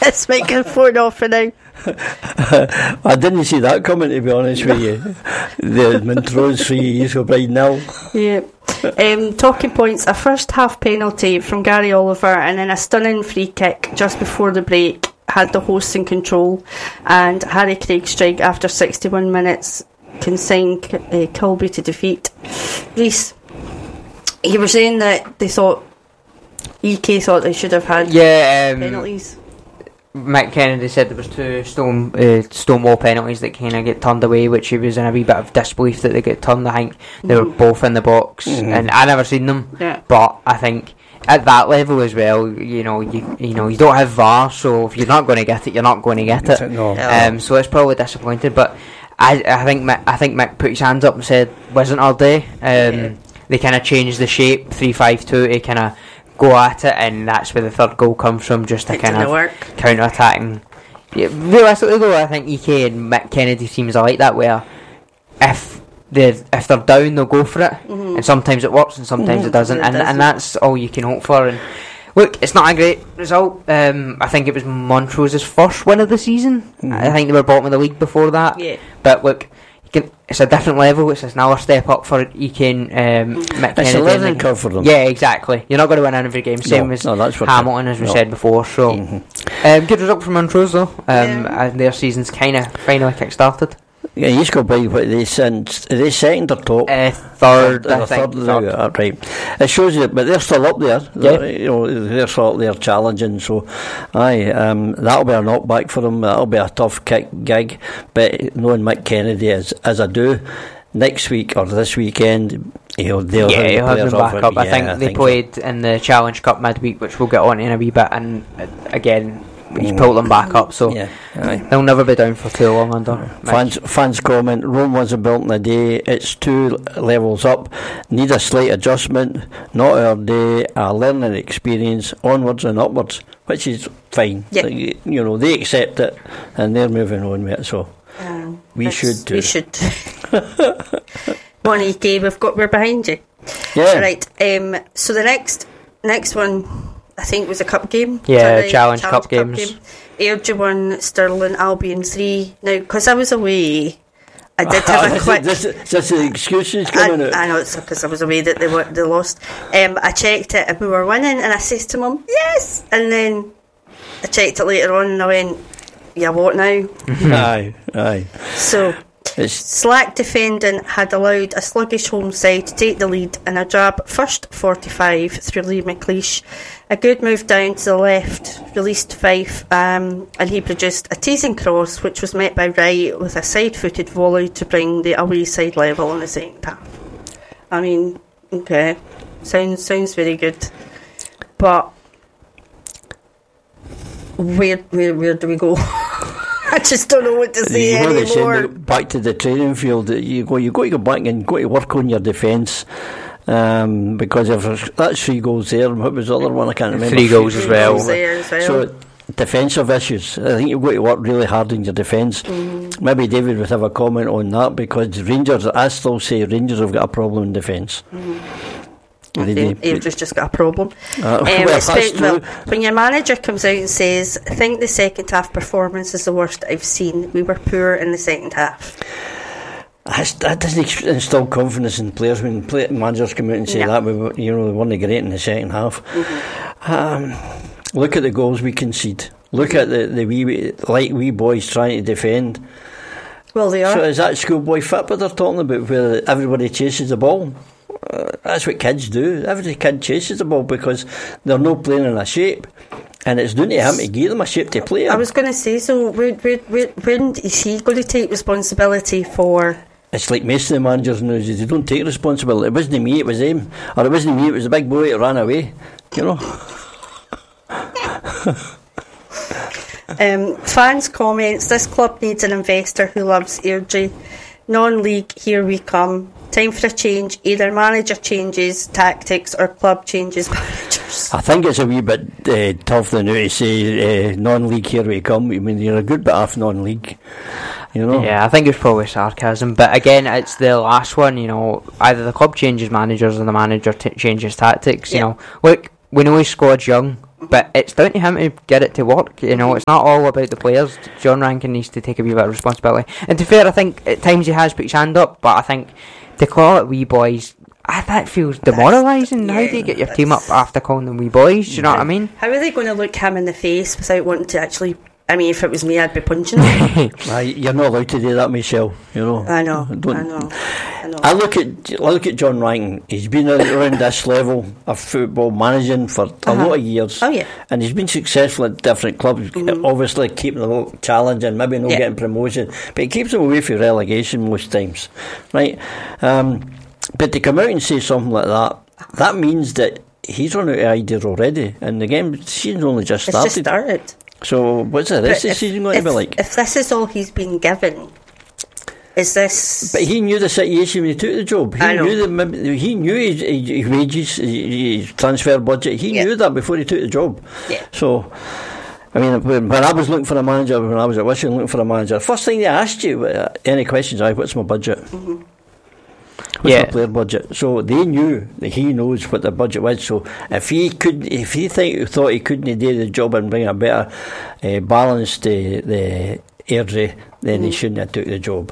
This might get 4-0 for now. I didn't see that coming, to be honest with you. The Montrose 3, Eastlebride 0. Yeah. Talking points: a first half penalty from Gary Oliver, and then a stunning free kick just before the break had the hosts in control, and Harry Craig strike after 61 minutes consigned Kilby to defeat. Reece, you were saying that they thought EK thought they should have had penalties. Mick Kennedy said there was two Stonewall penalties that kind of get turned away, which he was in a wee bit of disbelief that they get turned. I think they were both in the box, and I never seen them. Yeah. But I think at that level as well, you don't have VAR, so if you're not going to get it, you're not going to get it. No. So it's probably disappointed, but I think Mick put his hands up and said, "Wasn't our day." They kind of changed the shape 3-5-2 to kind of go at it, and that's where the third goal comes from, just to kind of counter-attacking. Yeah, realistically though, I think EK and Mick Kennedy teams are like that, where if they're down, they'll go for it, and sometimes it works and sometimes it doesn't, and that's all you can hope for. And look, it's not a great result. I think it was Montrose's first win of the season. I think they were bottom of the league before that. Yeah. But look, it's a different level. It's another step up for EK and Mick Kennedy. It's a learning curve for them. Yeah, exactly. You're not going to win every game. Same as Hamilton, as we said before. So, good result from Montrose though. And their season's kind of finally kick-started. Yeah, he's got by what they second or top? Third. Third. Right. It shows you, but they're still up there. They're still up there challenging. So, that'll be a knockback for them. That'll be a tough gig. But knowing Mick Kennedy as I do, next week or this weekend, he'll have them back up. I think they played in the Challenge Cup midweek, which we'll get on in a wee bit. And again, he's pulled them back up, so they'll never be down for too long under. Fans comment, Rome wasn't built in a day, it's 2 levels up, need a slight adjustment, not our day, a learning experience, onwards and upwards, which is fine. They accept it and they're moving on with it, so we should too. One EK, we're behind you. Yeah. Right, so the next one, I think, was a cup game. Yeah, Challenge Cup games. Airdrie 1, Stirling, Albion 3. Now, because I was away, I did have a quick... Is this the excuses coming out? I know, it's because I was away that they lost. I checked it and we were winning, and I says to Mum, yes! And then I checked it later on and I went, yeah, what now? Aye. So... Slack defending had allowed a sluggish home side to take the lead in a drab first 45 through Lee McLeish. A good move down to the left released Fife, and he produced a teasing cross which was met by Wright with a side-footed volley to bring the away side level in the second half. I mean, okay, sounds very good, but where do we go? I just don't know what to say anymore. Back to the training field, you got to go back and go to work on your defence, because if that's 3 goals there, what was the other one? I can't remember. 3 goals as well. So defensive issues, I think you've got to work really hard in your defence. Maybe David would have a comment on that, because Rangers, I still say Rangers have got a problem in defence. I think Airdrie's just got a problem. When your manager comes out and says, I think the second half performance is the worst I've seen, we were poor in the second half. That doesn't instill confidence in players when managers come out and say that we weren't great in the second half. Look at the goals we concede. Look at the wee boys trying to defend. Well, they are. So is that schoolboy football they're talking about, where everybody chases the ball? That's what kids do. Every kid chases the ball because they're not playing in a shape, and it's down to him to give them a shape to play in. I was going to say, so when is he going to take responsibility for? It's like most of the managers now, they don't take responsibility. It wasn't me, it was him. Or it wasn't me, it was the big boy that ran away. Fans comments, this club needs an investor who loves Airdrie. Non-league, here we come. Time for a change. Either manager changes tactics or club changes managers. I think it's a wee bit tough now to say non-league, here we come. I mean, you're a good bit off non-league. Yeah, I think it's probably sarcasm, but again, it's the last one. Either the club changes managers or the manager changes tactics. Look, we know his squad's young. but it's down to him to get it to work. You know, it's not all about the players. John Rankin needs to take a wee bit of responsibility. And to be fair, I think at times he has put his hand up, but I think to call it wee boys, that feels demoralising. How do you get your team up after calling them wee boys? Do you know what I mean? How are they going to look him in the face without wanting to actually... I mean, if it was me, I'd be punching him. You're not allowed to do that, Michelle. You know. I know. I look at John Rankin. He's been around this level of football managing for a lot of years. Oh yeah. And he's been successful at different clubs. Obviously, keeping a little challenge and maybe not getting promotion, but he keeps them away from relegation most times, right? But to come out and say something like that means that he's run out of ideas already, and the season's only just started. It's just started. So what's the rest of the season going to be like? If this is all he's been given, is this... But he knew the situation when he took the job. He knew his wages, his transfer budget. He knew that before he took the job. Yeah. So, I mean, when I was looking for a manager, when I was at Wishaw looking for a manager, first thing they asked you, any questions, what's my budget? What's my player budget? So they knew that he knows what the budget was. So if he thought he couldn't do the job and bring a better balance to the Airdrie, then he shouldn't have took the job.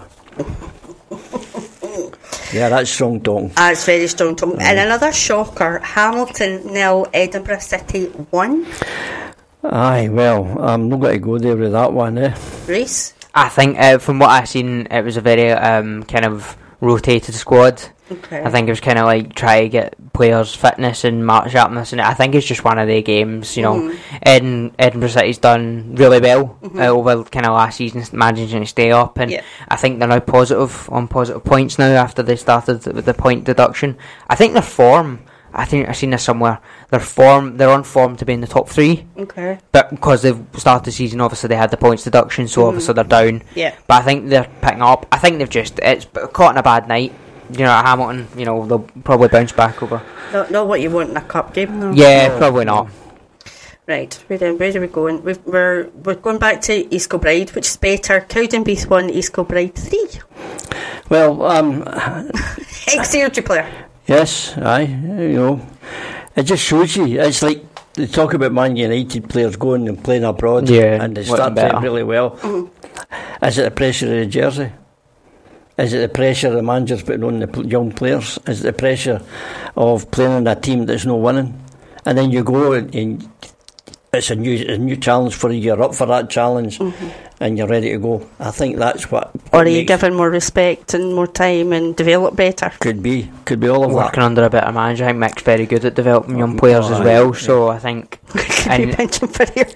Yeah, that's strong talking. That's very strong talking. And another shocker: Hamilton 0, Edinburgh City 1. Aye, well, I'm not going to go there with that one, Race. I think from what I've seen, it was a very kind of rotated squad. Okay. I think it was kind of like try to get players' fitness and match sharpness, and I think it's just one of the games. You know, Edinburgh City's done really well over kind of last season, managing to stay up, and I think they're now on positive points now after they started with the point deduction. I think their form. I think I've seen this somewhere. They're on form to be in the top 3. Okay. But because they've started the season, obviously they had the points deduction, so obviously they're down. Yeah. But I think they're picking up. I think it's caught in a bad night. You know, at Hamilton, you know, they'll probably bounce back over. Not what you want in a cup game, though. Yeah, probably not. Right, where are we going? We're going back to East Kilbride, which is better. Cowdenbeath 1, East Kilbride 3. Well, ex-Airdrie player. Yes, aye, you know, it just shows you. It's like they talk about Man United players going and playing abroad, and they start playing really well. Is it the pressure of the jersey? Is it the pressure the manager's putting on the young players? Is it the pressure of playing in a team that's not winning? And then you go and it's a new challenge for you. You're up for that challenge, and you're ready to go. I think that's what. Or are you given more respect and more time and develop better? Could be all of that. Working under a better manager, I think Mick's very good at developing young players as well. So I think. Could be pension for your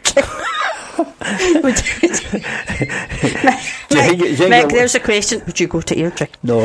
Mick, there's a question. Would you go to Airdrie? No.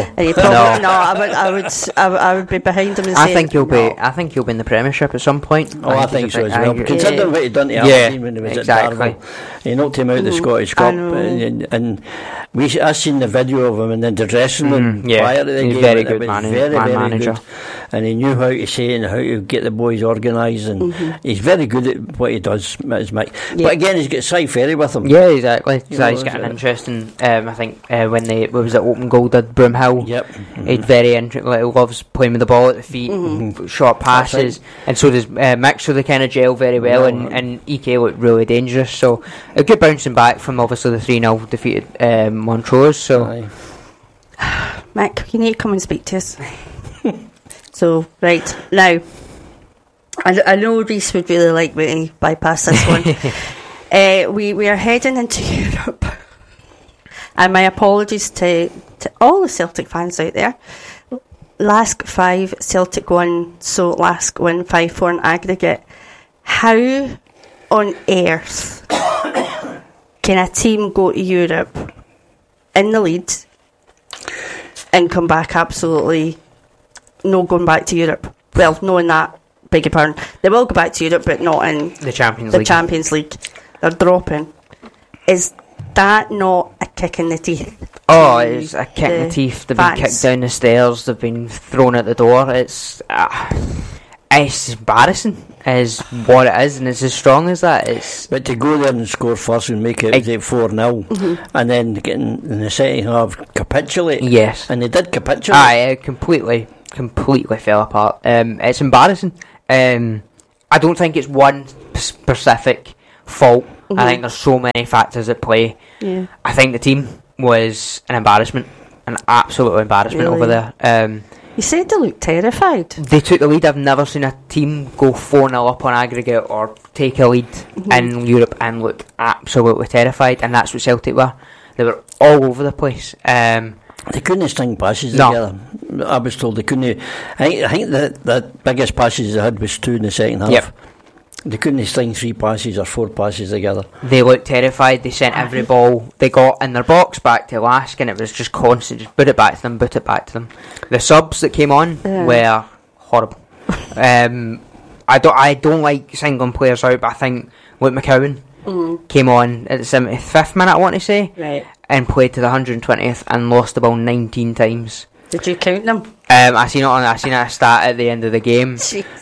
I would be behind him and saying, I think you'll be in the Premiership at some point. I think so as well. Considering what he done to Aberdeen when he was at Darvel, he knocked him out of the Scottish Cup, and I seen the video of him in the dressing room prior to the game. Very good manager. And he knew how to say and how to get the boys organised, and he's very good at what he does, Mick. But again, he's got Si Ferry with him. Yeah, exactly. So he's got an interesting. I think when they was at Open Goal did Broomhill. Yep. He's very loves playing with the ball at the feet, short passes, and so does Mick. So they kind of gel very well, and EK looked really dangerous. So a good bouncing back from obviously the 3-0 defeated Montrose. So Mick, you need to come and speak to us. So right now, I know Reese would really like me to bypass this one. We are heading into Europe, and my apologies to all the Celtic fans out there. Lask 5, Celtic 1, so Lask win 5-4 in aggregate. How on earth can a team go to Europe in the lead and come back absolutely no going back to Europe? Well, knowing that, beg your pardon, they will go back to Europe, but not in the Champions League. They're dropping. Is that not a kick in the teeth? Oh, it's a kick in the teeth. They've been kicked down the stairs. They've been thrown out the door. It's embarrassing, is what it is, and it's as strong as that. But to go there and score first and make it 4-0, and then getting in the second half capitulate. Yes, and they did capitulate. It completely fell apart. It's embarrassing. I don't think it's one specific fault. I think there's so many factors at play. Yeah. I think the team was an embarrassment, an absolute embarrassment over there. You said they looked terrified. They took the lead. I've never seen a team go 4-0 up on aggregate or take a lead in Europe and look absolutely terrified, and that's what Celtic were. They were all over the place. They couldn't string passes together. I was told they couldn't. I think the biggest passes they had was 2 in the second half. Yep. They couldn't string 3 passes or 4 passes together. They looked terrified. They sent every ball they got in their box back to Lask, and it was just constant. Just boot it back to them, boot it back to them. The subs that came on were horrible. I don't like singling players out, but I think Luke McCowan came on at the 75th minute, I want to say, right, and played to the 120th and lost the ball 19 times. Did you count them? I seen a stat at the end of the game.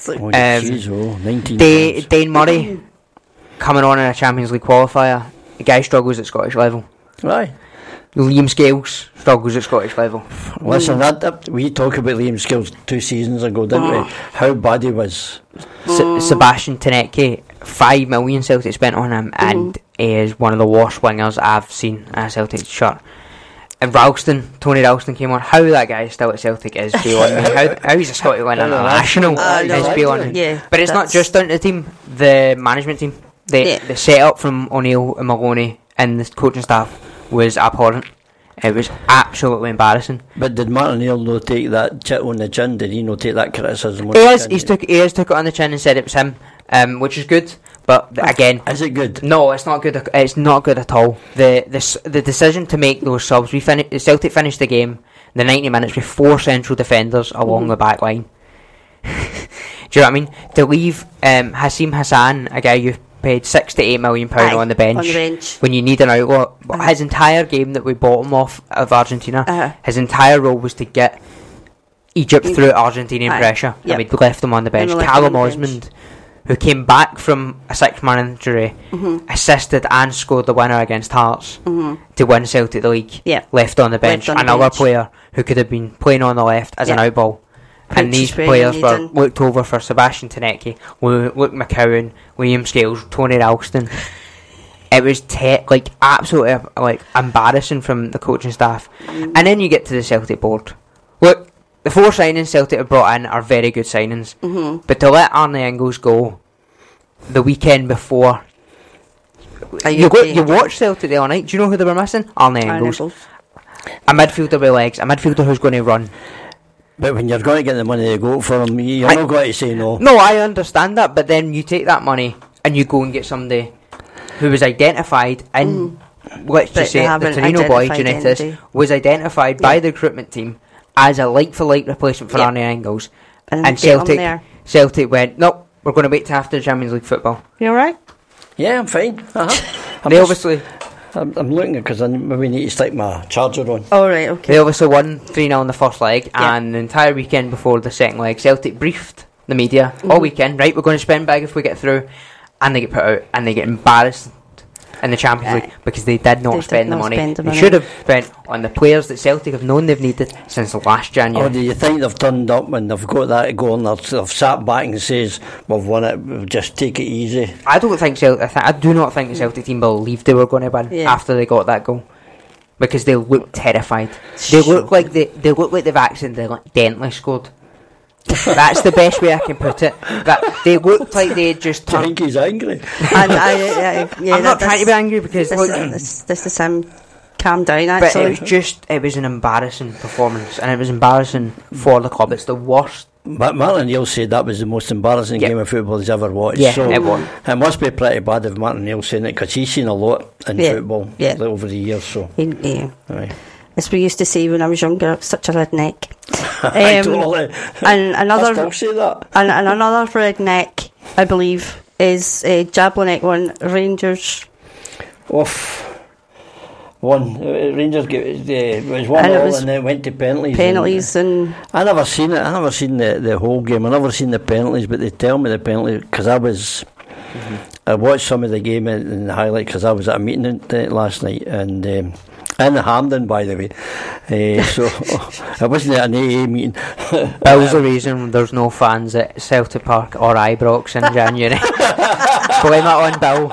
19 Dane Murray coming on in a Champions League qualifier. The guy struggles at Scottish level. Right. Liam Scales struggles at Scottish level. Listen, that we talked about Liam Scales 2 seasons ago, didn't we? How bad he was. Sebastian Tenetke, 5 million Celtic spent on him, and he is one of the worst wingers I've seen in a Celtic shirt. And Tony Ralston came on. How that guy is still at Celtic is beyond me. How he's a Scottish international is beyond me. Yeah, but it's not just down to the team, the management team. The set-up from O'Neill and Maloney and the coaching staff was abhorrent. It was absolutely embarrassing. But did Martin O'Neill not take that chit on the chin? Did he not take that criticism? He has took it on the chin and said it was him, which is good. But again, is it good? No, it's not good. It's not good at all. The decision to make those subs. Celtic finished the game the 90 minutes with 4 central defenders along the back line. Do you know what I mean? To leave Hasim Hassan, a guy you've paid £6 to £8 million on the bench when you need an outlet. His entire game that we bought him off of Argentina, his entire role was to get Egypt through Argentinian pressure, and we'd left him on the bench. Callum Osmond, who came back from a 6-man injury, assisted and scored the winner against Hearts to win Celtic the league, left on the bench. Another player who could have been playing on the left as an outball. And these players were looked over for Sebastian Tenetke, Luke McCowan, Liam Scales, Tony Ralston. It was absolutely embarrassing from the coaching staff. And then you get to the Celtic board. Look, the 4 signings Celtic have brought in are very good signings. But to let Arne Engels go the weekend before, you watched Celtic the other night. Do you know who they were missing? Arne Engels. A midfielder with legs, a midfielder who's going to run. But when you're going to get the money to go for him, you're not going to say no. No, I understand that, but then you take that money and you go and get somebody who was identified in, let's just say, the Torino boy, Giannettis, was identified by the recruitment team as a like-for-like replacement for Arne Engels. And Celtic went, nope, we're going to wait till after the Champions League football. You alright? Yeah, I'm fine. They obviously... I'm looking because I maybe need to stick my charger on. Oh, right, okay. They obviously won 3-0 in the first leg, and the entire weekend before the second leg, Celtic briefed the media all weekend, right, we're going to spend big if we get through, and they get put out, and they get embarrassed in the Champions League because they did not spend the money. They should have spent on the players that Celtic have known they've needed since last January. Or do you think they've turned up and they've got that to go and they've sat back and says, we've won it, we'll just take it easy? I do not think the Celtic team believed they were going to win after they got that goal, because they looked terrified. They look like they've accidentally scored. That's the best way I can put it. That they looked like they just turned. I think he's angry. I'm not trying to be angry because this is him. Calm down, actually. But it was an embarrassing performance, and it was embarrassing for the club. It's the worst. But Martin O'Neill said that was the most embarrassing game of football he's ever watched. Yeah, so it was. It must be pretty bad if Martin O'Neill saying it, because he's seen a lot in football over the years. So, as we used to say when I was younger, such a redneck. Totally. And another, I still say that. And another redneck, I believe, is Jablonec won Rangers. Rangers it was 1-0 and then it went to penalties. And I never seen it. I never seen the whole game. I never seen the penalties, but they tell me the penalty because I watched some of the game in the highlight because I was at a meeting last night, and In the Hampden, by the way. So I wasn't at an AA meeting. That was the reason there's no fans at Celtic Park or Ibrox in January. Blame it on Bill.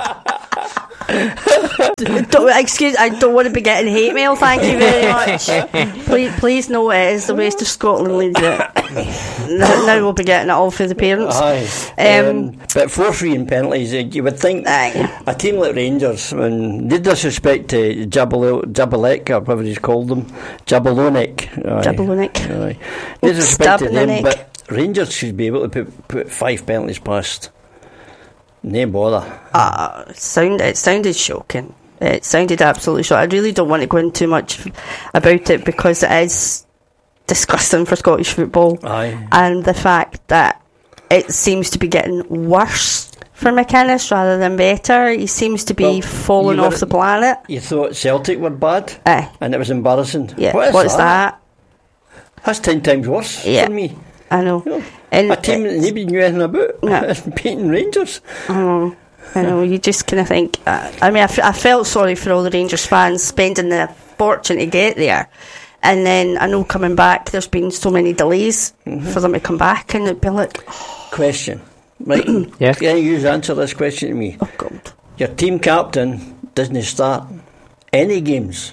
I don't want to be getting hate mail, thank you very much. Please know it is the West of Scotland league. Now we'll be getting it all for the parents. But 4-3 in penalties, you would think a team like Rangers, when they disrespect to Jablek, or whatever he's called them, Jabalonek. They disrespect to them, but Rangers should be able to put 5 penalties past. No bother. It sounded shocking. It sounded absolutely shocking. I really don't want to go into too much about it because it is disgusting for Scottish football. And the fact that it seems to be getting worse for McInnes rather than better. He seems to be falling off the planet. You thought Celtic were bad? And it was embarrassing. Yeah. What's that? That's 10 times worse for me. I know. And a team that nobody knew anything about beating Rangers. I know, you just kind of think... I felt sorry for all the Rangers fans spending the fortune to get there. And then I know coming back, there's been so many delays for them to come back, and it'd be like... Question. Right? Yeah. Can you answer this question to me? Oh, God. Your team captain doesn't start any games.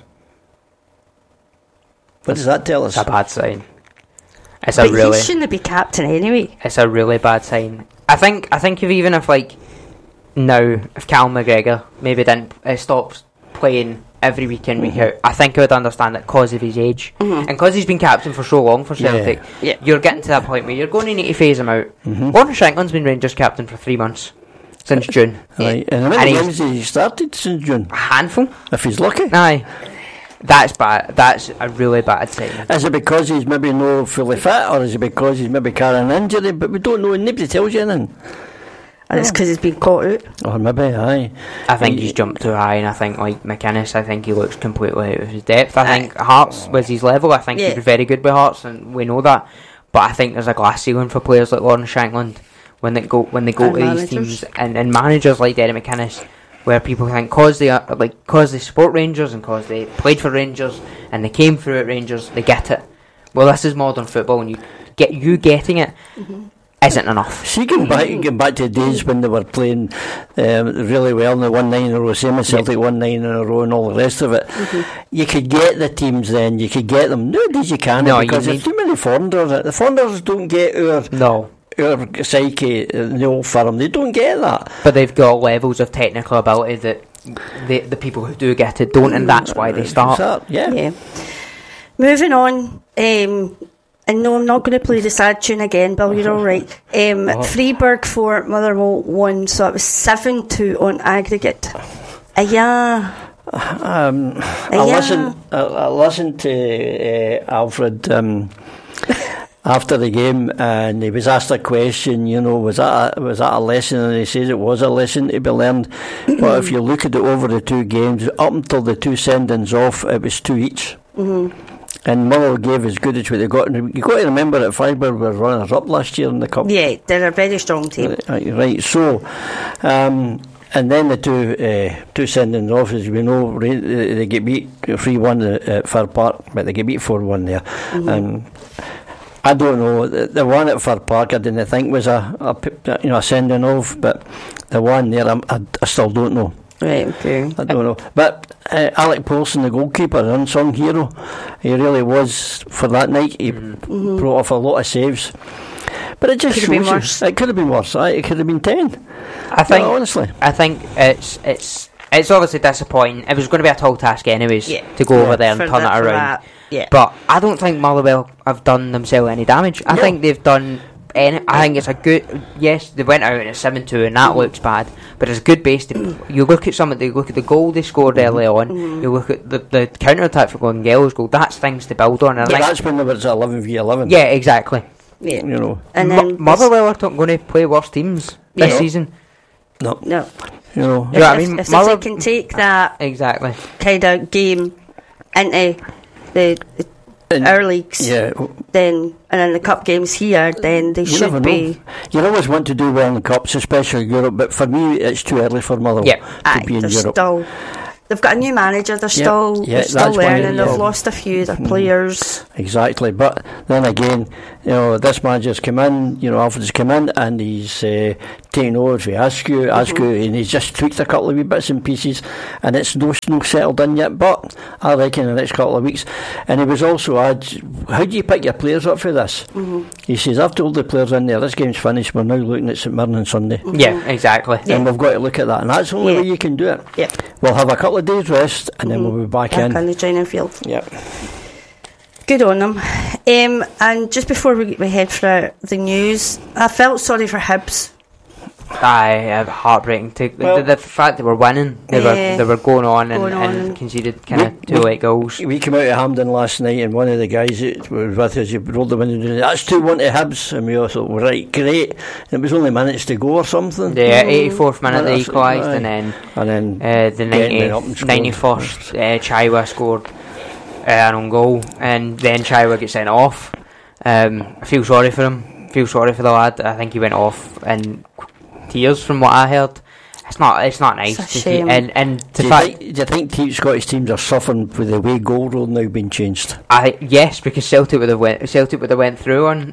What does that tell us? It's a bad sign. He shouldn't be captain anyway. It's a really bad sign. I think if Cal McGregor maybe didn't stopped playing every week in week out, I think I would understand it because of his age and because he's been captain for so long for Celtic. You're getting to that point where you're going to need to phase him out. Lorna Shankland's been Rangers captain for 3 months since June. And how many games has he started since June? A handful, if he's lucky. That's bad. That's a really bad sign. Is it because he's maybe not fully fit, or is it because he's maybe carrying an injury? But we don't know, and nobody tells you anything. And it's because he's been caught out. Or maybe, I think he's jumped too high, and I think, like McInnes, I think he looks completely out of his depth. I think Hearts was his level. I think he was very good with Hearts, and we know that. But I think there's a glass ceiling for players like Lorna Shankland when they go to these teams, and managers like Derek McInnes, where people think because they support Rangers and because they played for Rangers and they came through at Rangers, they get it. Well, this is modern football, and you getting it isn't enough. See, going back to the days when they were playing really well, and they won 9 in a row, same as Celtic won 9 in a row, and all the rest of it. You could get the teams then. You could get them. Nowadays you can't, because there's too many foreigners. The foreigners don't get our psyche, the old firm. They don't get that. But they've got levels of technical ability that the people who do get it don't, and that's why they start. Yeah. Moving on, and no, I'm not going to play the sad tune again, Bill, you're alright. Freiburg 4, Motherwell 1, so it was 7-2 on aggregate. I listened to Alfred after the game, and he was asked a question, was that a lesson? And he says it was a lesson to be learned. But if you look at it over the 2 games, up until the 2 sendings off, it was 2 each. And Motherwell gave as good as what they got. And you've got to remember that Freiburg were runners up last year in the Cup. Yeah, they're a very strong team. Right, so... and then the 2 sendings off, as we know, they get beat 3-1 at Fir Park, but they get beat 4-1 there. I don't know. The one at Fir Park, I didn't think was a sending off, but the one there, I still don't know. Right, okay. I don't know. But Alec Paulson, the goalkeeper, an unsung hero, he really was for that night. He brought off a lot of saves. But it just shows you, it could have been worse. It could have been 10. Honestly. I think it's obviously disappointing. It was going to be a tall task anyways to go over there and turn it around. But I don't think Motherwell have done themselves any damage. I think they've done... I think it's a good... Yes, they went out at 7-2 and that looks bad, but it's a good base. You look at the goal they scored early on, you look at the counter-attack for Gongello's goal, that's things to build on. And that's when they were at 11v11. Yeah, exactly. Yeah. And then Motherwell are going to play worse teams this season. No. If they can take that kind of game into the our leagues, then and in the cup games here, then they should be. You always want to do well in the cups, especially Europe. But for me, it's too early for Motherwell to be in Europe. they've got a new manager. They're still learning. They've lost a few of their players. Exactly, but then again, this manager's come in. Alfred's come in and he's taken over for Askew, and he's just tweaked a couple of wee bits and pieces, and it's no settled in yet. But I reckon in the next couple of weeks. And he was also asked, how do you pick your players up for this? He says, I've told the players in there, this game's finished, we're now looking at St Mirren on Sunday. Yeah, exactly. And we've got to look at that, and that's the only way you can do it. We'll have a couple of days rest, and then we'll be back in on the training field. Good on them. And just before we head for the news, I felt sorry for Hibs. Heartbreaking. The fact they were winning, they were going on and conceded kind of 2 late goals. We came out of Hampden last night, and one of the guys that was with us, he rolled the window and that's 2-1 to Hibs, and we all thought, right, great. And it was only minutes to go or something. Yeah, 84th minute they equalised, and then the 91st Chaiwa scored an own goal, and then Chaiwa gets sent off. I feel sorry for him. Feel sorry for the lad. I think he went off in tears from what I heard. It's not nice. It's a shame. And do you think Scottish teams are suffering with the way goal rule now being changed? Yes, because Celtic would have went through on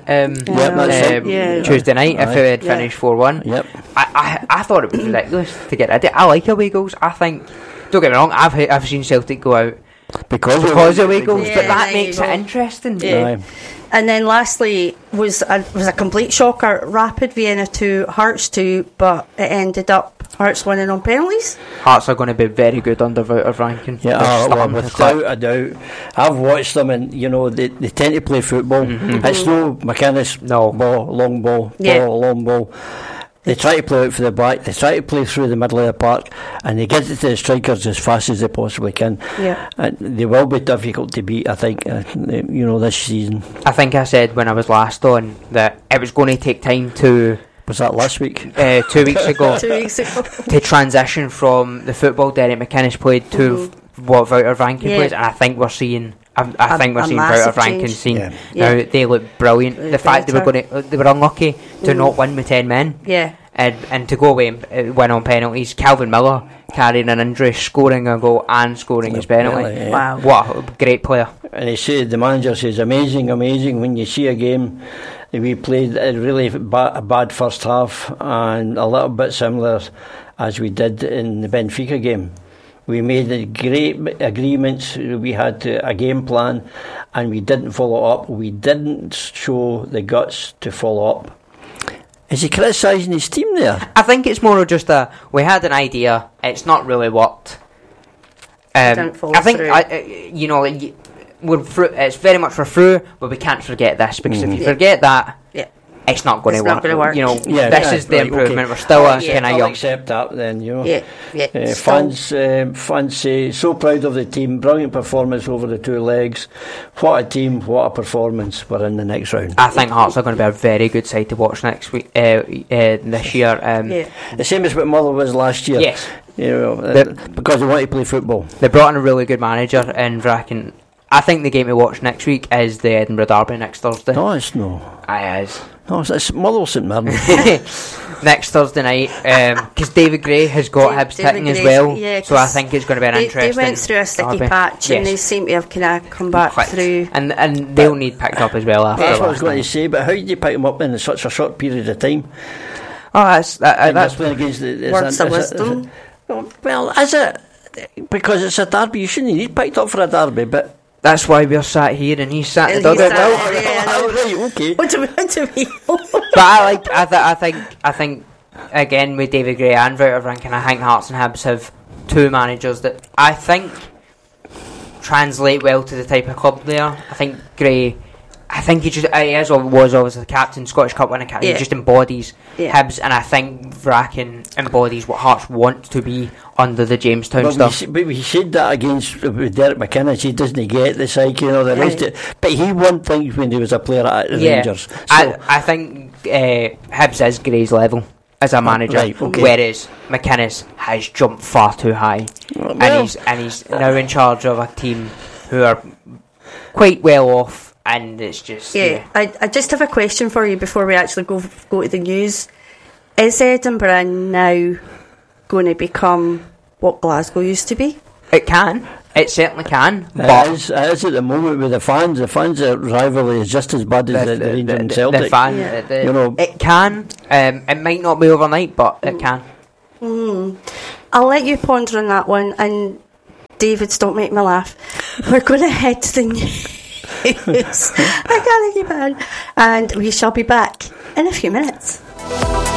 Tuesday night if it had finished 4-1. Yep. I thought it was ridiculous to get rid of it. I like away goals. I think, don't get me wrong, I've seen Celtic go out because of away goals, but that makes it interesting. Yeah. And then lastly was a complete shocker. Rapid Vienna 2, Hearts 2, but it ended up Hearts winning on penalties. Hearts are going to be very good under Wouter Franken. Yeah, without a doubt. I've watched them, and they tend to play football. It's no McInnes, long ball, long ball. They try to play out for the back, they try to play through the middle of the park, and they get it to the strikers as fast as they possibly can. And they will be difficult to beat, I think, this season. I think I said when I was last on that it was going to take time to... Was that last week? 2 weeks ago. 2 weeks ago. To transition from the football Derek McInnes played to what Wouter Franken plays, and I think we're seeing... I think we're seeing Wouter Franken now. They look brilliant. The fact they were unlucky to not win with 10 men, and to go away and win on penalties. Calvin Miller carrying an injury, scoring a goal and scoring his penalty. Wow, what a great player! And the manager says, amazing when you see a game. We played a really bad first half, and a little bit similar as we did in the Benfica game. We made great agreements. We had a game plan, and we didn't follow up. We didn't show the guts to follow up. Is he criticising his team there? I think it's more of just we had an idea. It's not really worked. I think it's very much we're through, but we can't forget this, because if you forget that, it's not going to work. This is the improvement. We're still kind of young. I'll accept that then. Fans say, so proud of the team, brilliant performance over the 2 legs. What a team, what a performance. We're in the next round. I think Hearts are going to be a very good side to watch next week. This year. The same as what Mother was last year. Yes. Because they want to play football. They brought in a really good manager in Vraken. I think the game to watch next week is the Edinburgh Derby next Thursday. No, it's no. It is. No, it's Motherwell St Mirren. Next Thursday night, because David Gray has got Hibs ticking as well, so I think it's going to be an interesting. They went through a sticky patch, and they seem to have kind of come back through. And they'll need picked up as well after. That's what I was going to say. But how did you pick them up in such a short period of time? That's playing against words of wisdom. Well, is it? Because it's a derby, you shouldn't need picked up for a derby, but. That's why we're sat here and he's sat in the dugout. Right, okay. What do we But I think again with David Gray and Wouter Franken, I think Hearts and Hibs have 2 managers that I think translate well to the type of club they are. I think Gray, was always the captain, Scottish Cup winning captain. He just embodies Hibs, and I think Vraken embodies what Hearts want to be under the Jamestown stuff. But we said that against Derek McInnes. He doesn't get the psyche, the rest. But he won things when he was a player at Rangers. So I think Hibs is Gray's level as a manager, whereas McInnes has jumped far too high, and he's now in charge of a team who are quite well off. And it's just I just have a question for you before we actually go to the news. Is Edinburgh now going to become what Glasgow used to be? It can. It certainly can. It is at the moment with the fans. The fans' rivalry is just as bad as the Rangers and Celtic. The fan, it can. It might not be overnight, but it can. I'll let you ponder on that one. And David, don't make me laugh. We're going to head to the news. I can't keep it on. And we shall be back in a few minutes.